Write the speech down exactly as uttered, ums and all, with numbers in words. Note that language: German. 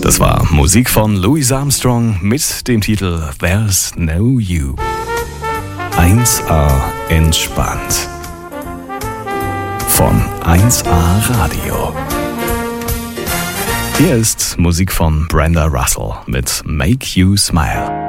Das war Musik von Louis Armstrong mit dem Titel There's No You. eins A entspannt. Von eins A Radio. Hier ist Musik von Brenda Russell mit Make You Smile.